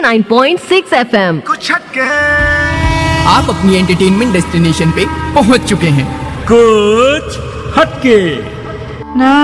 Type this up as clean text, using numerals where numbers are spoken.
89.6 FM। कुछ हटके आप अपनी एंटरटेनमेंट डेस्टिनेशन पे पहुंच चुके हैं। कुछ हटके ना